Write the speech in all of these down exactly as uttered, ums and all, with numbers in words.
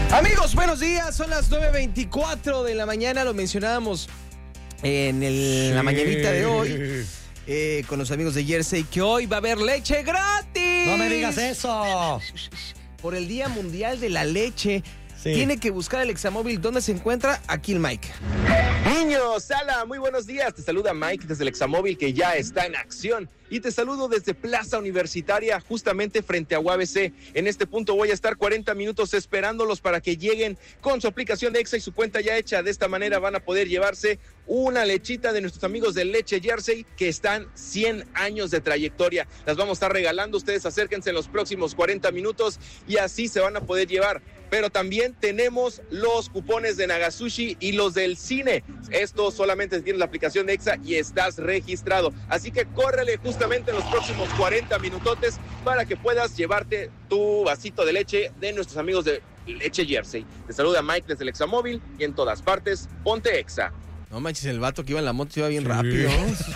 Amigos, buenos días. Son las nueve veinticuatro de la mañana. Lo mencionábamos en el, sí. la mañanita de hoy eh, con los amigos de Jersey, que hoy va a haber leche gratis. No me digas eso. Por el Día Mundial de la Leche. Sí. Tiene que buscar el Examóvil. ¿Dónde se encuentra? Aquí el Mike. Niños, Sala, muy buenos días. Te saluda Mike desde el Examóvil, que ya está en acción. Y te saludo desde Plaza Universitaria, justamente frente a U A B C. En este punto voy a estar cuarenta minutos esperándolos para que lleguen con su aplicación de Exa y su cuenta ya hecha. De esta manera van a poder llevarse una lechita de nuestros amigos de Leche Jersey, que están cien años de trayectoria. Las vamos a estar regalando. Ustedes acérquense en los próximos cuarenta minutos y así se van a poder llevar. Pero también tenemos los cupones de Nagasushi y los del cine. Esto solamente tienes la aplicación de Exa y estás registrado. Así que córrele justamente en los próximos cuarenta minutotes para que puedas llevarte tu vasito de leche de nuestros amigos de Leche Jersey. Te saluda Mike desde el Examóvil y en todas partes, ponte Exa. No manches, el vato que iba en la moto iba bien sí. rápido.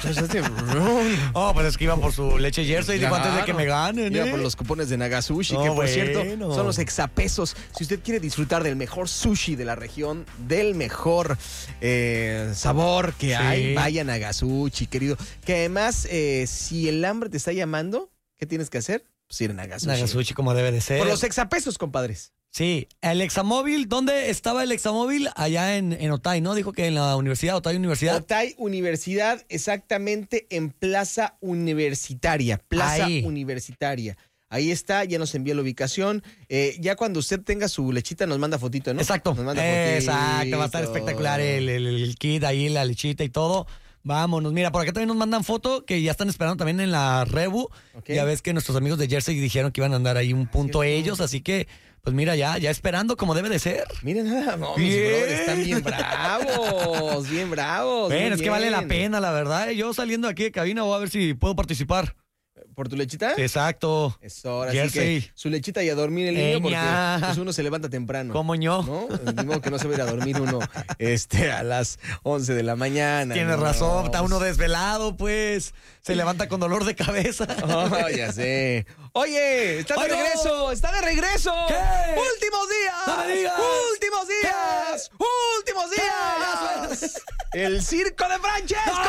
Oh, pues es que iban por su Leche Jersey, claro. Digo, antes de que me ganen. Iba ¿eh? por los cupones de Nagasushi, oh, que por bueno. cierto son los exapesos. Si usted quiere disfrutar del mejor sushi de la región, del mejor eh, sabor que sí. hay, vaya a Nagasushi, querido. Que además, eh, si el hambre te está llamando, ¿qué tienes que hacer? Pues ir a Nagasushi. Nagasushi, como debe de ser. Por los exapesos, compadres. Sí, el Examóvil, ¿dónde estaba el Examóvil? Allá en, en Otay, ¿no? Dijo que en la universidad, Otay Universidad. Otay Universidad, exactamente en Plaza Universitaria, Plaza Ahí. Universitaria. Ahí está, ya nos envió la ubicación. Eh, ya cuando usted tenga su lechita nos manda fotito, ¿no? Exacto, nos manda exacto, va a estar espectacular el, el, el kit ahí, la lechita y todo. Vámonos, mira, por acá también nos mandan foto que ya están esperando también en la Rebu. Okay. Ya ves que nuestros amigos de Jersey dijeron que iban a andar ahí un punto sí, ellos, así que... Pues mira, ya, ya esperando como debe de ser. Miren nada, no, mis brothers están bien bravos, bien bravos. Bueno, es que vale la pena, la verdad. Yo saliendo aquí de cabina voy a ver si puedo participar. ¿Por tu lechita? Exacto. Eso, ahora sí que su lechita y a dormir el niño, porque pues, uno se levanta temprano. ¿Cómo yo? ¿No? De modo que no se va a ir a dormir uno este, a las once de la mañana. Tienes no, razón, está uno desvelado, pues. Se levanta con dolor de cabeza. Oh, ya sé. Oye, está de Oye, regreso, está de regreso. ¿Qué? Últimos días. No me digas. Últimos días. ¿Qué? Últimos días. ¿Qué? El circo de Francesco.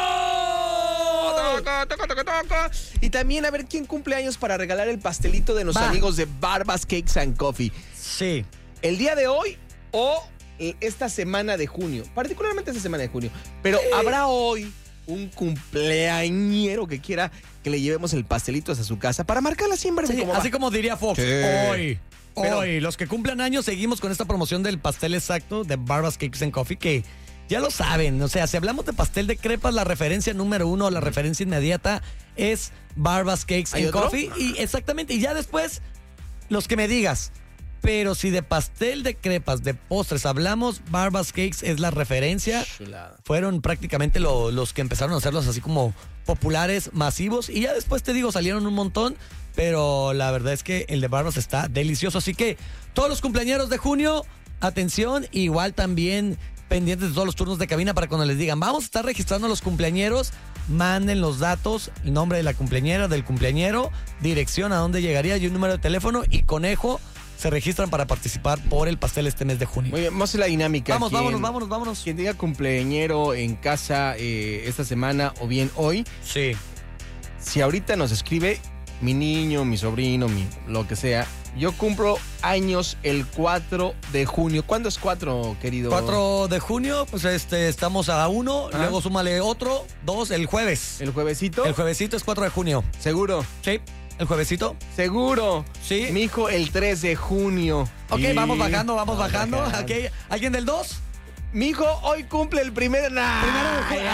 ¡No! Toca, toca, toca, toca. Y también a ver quién cumple años para regalar el pastelito de nuestros Va. amigos de Barbas Cakes and Coffee. Sí. El día de hoy o esta semana de junio, particularmente esta semana de junio. Pero eh. habrá hoy un cumpleañero que quiera que le llevemos el pastelito hasta su casa para marcar la siembra. Sí, cómo así va. como diría Fox, sí. hoy. Pero, hoy, los que cumplen años, seguimos con esta promoción del pastel exacto de Barbas Cakes and Coffee, que ya lo saben, o sea, si hablamos de pastel de crepas, la referencia número uno, la referencia inmediata es Barbas Cakes and otro? Coffee. Y exactamente, y ya después, los que me digas. Pero si de pastel de crepas, de postres hablamos, Barbas Cakes es la referencia. Chulada. Fueron prácticamente lo, los que empezaron a hacerlos así como populares, masivos. Y ya después, te digo, salieron un montón. Pero la verdad es que el de Barbas está delicioso. Así que todos los cumpleañeros de junio, atención, igual también pendientes de todos los turnos de cabina para cuando les digan, vamos a estar registrando a los cumpleañeros, manden los datos, el nombre de la cumpleañera, del cumpleañero, dirección a dónde llegaría y un número de teléfono y conejo. Se registran para participar por el pastel este mes de junio. Muy bien, vamos a hacer la dinámica. Vamos, quien, vámonos, vámonos, vámonos. Quien tenga cumpleañero en casa eh, esta semana o bien hoy. Sí. Si ahorita nos escribe mi niño, mi sobrino, mi lo que sea, yo cumplo años el cuatro de junio. ¿Cuándo es cuatro, querido? cuatro de junio, pues este, estamos a uno, ¿Ah? Luego súmale otro, dos, el jueves. ¿El juevesito? El juevesito es cuatro de junio. ¿Seguro? Sí. ¿El juevesito? ¿Seguro? Sí. Mi hijo el tres de junio. Ok, y... vamos bajando, vamos, vamos bajando. bajando. Okay. ¿Alguien del dos? Mi hijo hoy cumple el primer... Nah, Primero de junio.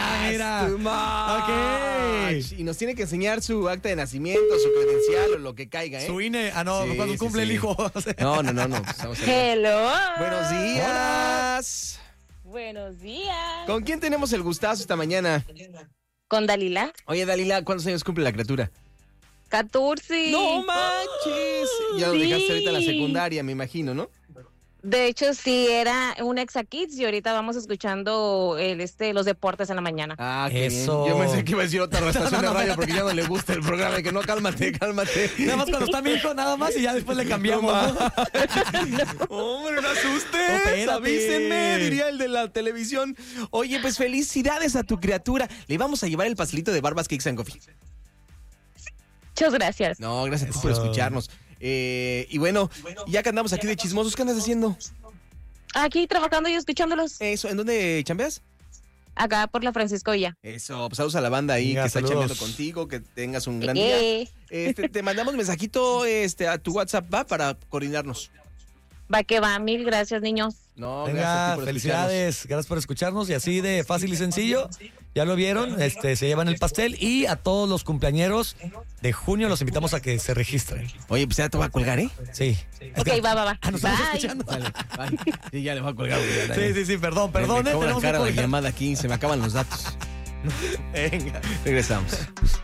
Ah, mira. Ok. Y nos tiene que enseñar su acta de nacimiento, su credencial o lo que caiga, ¿eh? Su I N E. Ah, no, sí, cuando sí, cumple sí. el hijo. No, no, no, no. Pues vamos a Hello. Buenos días. Hola. Buenos días. ¿Con quién tenemos el gustazo esta mañana? Con Dalila. Oye, Dalila, ¿cuántos años cumple la criatura? catorce. ¡No manches! Ya lo sí. dejaste ahorita en la secundaria, me imagino, ¿no? De hecho, sí, era un Exa Kids y ahorita vamos escuchando el, este, los deportes en la mañana. Ah, qué Eso. bien. Yo pensé que iba a decir otra estación de radio porque ya no le gusta el programa. Y que no, cálmate, cálmate. Nada más cuando está mi hijo, nada más, y ya después le cambiamos. ¿no? Hombre, no asustes. No, espérate. Avísenme, diría el de la televisión. Oye, pues felicidades a tu criatura. Le vamos a llevar el pastelito de Barbas Cakes and Coffee. Muchas gracias. No, gracias a ti por escucharnos. Eh, y bueno, ya que andamos aquí de chismosos, ¿qué andas haciendo? Aquí trabajando y escuchándolos. Eso, ¿en dónde chambeas? Acá por la Francisco Villa. Eso, pues saludos a la banda ahí Venga, que está saludos. chambeando contigo, que tengas un gran día. Eh, Este, te mandamos mensajito este, a tu WhatsApp, ¿va? Para coordinarnos. Va que va, mil gracias, niños. No, gracias a Venga, ti por felicidades, gracias por escucharnos y así de fácil y sencillo, ya lo vieron, este, se llevan el pastel y a todos los cumpleañeros de junio los invitamos a que se registren. escucharnos. Oye, pues ya te voy a colgar, ¿eh? Sí. Ok, va, va, va. Ah, ¿nos estamos Bye. escuchando? Dale, bye. Sí, ya le voy a colgar. güey, ya, Sí, sí, sí, perdón, perdón, Me eh, cobran tenemos que cara la colgar. llamada aquí, se me acaban los datos. Venga. Regresamos.